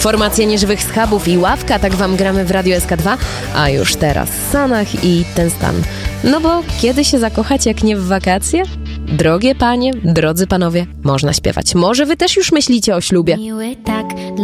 Formacja Nieżywych Schabów i Ławka, tak wam gramy w Radio SK2, a już teraz Sanach i Ten Stan. No bo kiedy się zakochać, jak nie w wakacje? Drogie panie, drodzy panowie, można śpiewać. Może wy też już myślicie o ślubie. Miły tak